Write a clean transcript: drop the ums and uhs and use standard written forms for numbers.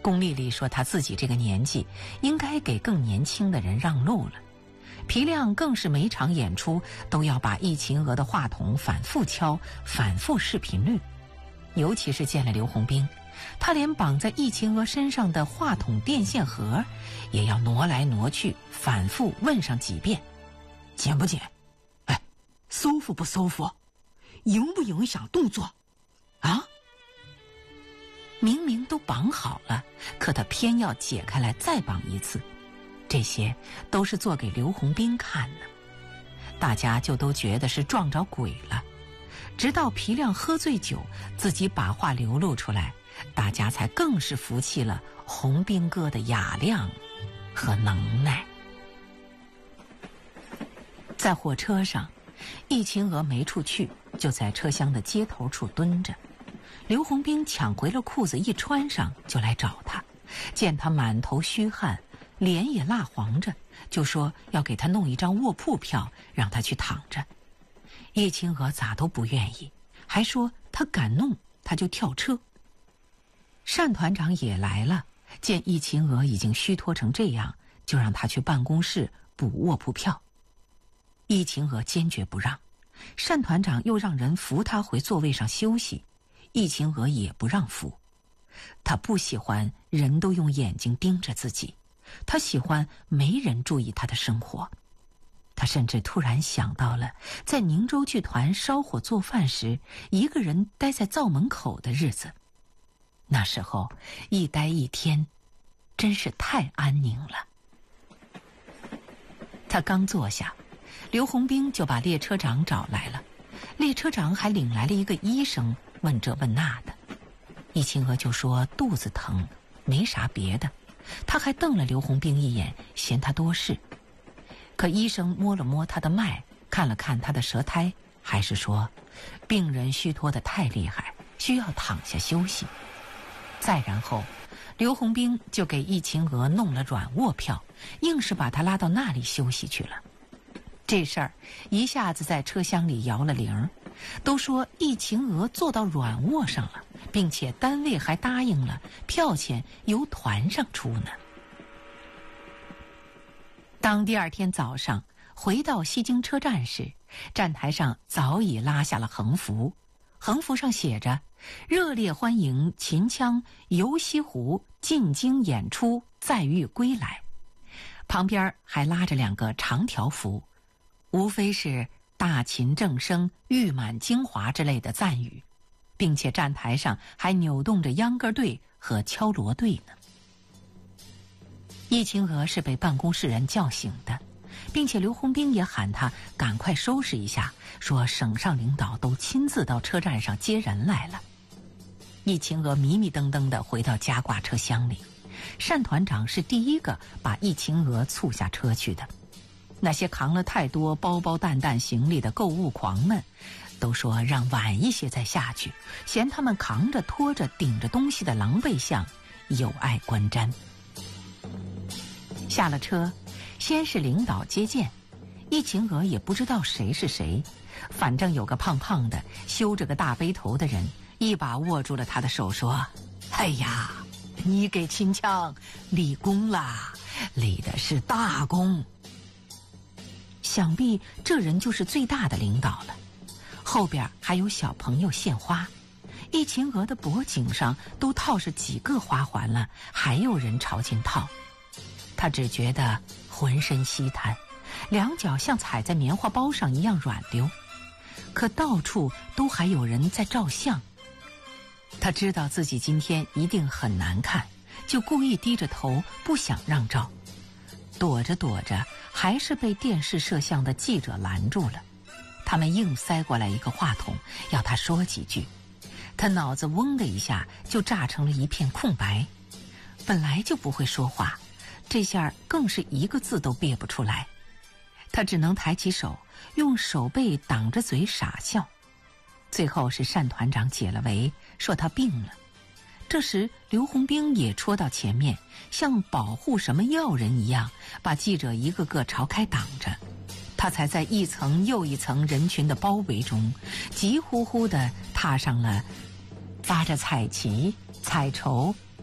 龚丽丽说她自己这个年纪应该给更年轻的人让路了。皮亮更是每场演出都要把易秦娥的话筒反复敲，反复试频率。尤其是见了刘洪兵，他连绑在易秦娥身上的话筒电线盒也要挪来挪去，反复问上几遍：紧不紧？哎，舒服不舒服？影不影响动作？啊？明明都绑好了，可他偏要解开来再绑一次。这些都是做给刘洪兵看的，大家就都觉得是撞着鬼了。直到皮亮喝醉酒，自己把话流露出来，大家才更是服气了洪兵哥的雅量和能耐。在火车上，易秦娥没处去，就在车厢的接头处蹲着。刘洪兵抢回了裤子，一穿上就来找他，见他满头虚汗，脸也蜡黄着，就说要给他弄一张卧铺票，让他去躺着。易秦娥咋都不愿意，还说他敢弄他就跳车。单团长也来了，见易秦娥已经虚脱成这样，就让他去办公室补卧铺票。易秦娥坚决不让，单团长又让人扶他回座位上休息，易秦娥也不让扶。他不喜欢人都用眼睛盯着自己，他喜欢没人注意他的生活。他甚至突然想到了在宁州剧团烧火做饭时，一个人待在灶门口的日子。那时候一待一天，真是太安宁了。他刚坐下，刘洪兵就把列车长找来了，列车长还领来了一个医生，问这问那的。易秦娥就说肚子疼，没啥别的。他还瞪了刘洪兵一眼，嫌他多事。可医生摸了摸他的脉，看了看他的舌苔，还是说病人虚脱得太厉害，需要躺下休息。再然后刘洪兵就给易秦娥弄了软卧票，硬是把他拉到那里休息去了。这事儿一下子在车厢里摇了铃，都说易秦娥坐到软卧上了，并且单位还答应了票钱由团上出呢。当第二天早上回到西京车站时，站台上早已拉下了横幅，横幅上写着热烈欢迎秦腔游西湖进京演出再遇归来，旁边还拉着两个长条幅，无非是大秦正声誉满京华之类的赞语，并且站台上还扭动着秧歌队和敲锣队呢。易秦娥是被办公室人叫醒的，并且刘洪兵也喊他赶快收拾一下，说省上领导都亲自到车站上接人来了。易秦娥迷迷瞪瞪地回到加挂车厢里，单团长是第一个把易秦娥簇下车去的。那些扛了太多包包担担行李的购物狂们都说让晚一些再下去，嫌他们扛着拖着顶着东西的狼狈相有碍观瞻。下了车，先是领导接见，易秦娥也不知道谁是谁，反正有个胖胖的修着个大背头的人一把握住了他的手，说：哎呀，你给秦腔立功啦，立的是大功。想必这人就是最大的领导了，后边还有小朋友献花，易秦娥的脖颈上都套着几个花环了，还有人朝前套。他只觉得浑身稀瘫，两脚像踩在棉花包上一样软溜，可到处都还有人在照相。他知道自己今天一定很难看，就故意低着头不想让照。躲着躲着，还是被电视摄像的记者拦住了。他们硬塞过来一个话筒，要他说几句。他脑子嗡的一下就炸成了一片空白，本来就不会说话，这下更是一个字都憋不出来。他只能抬起手，用手背挡着嘴傻笑。最后是单团长解了围，说他病了。这时刘洪兵也戳到前面，像保护什么要人一样，把记者一个个朝开挡着。他才在一层又一层人群的包围中，急呼呼地踏上了发着彩旗、彩绸、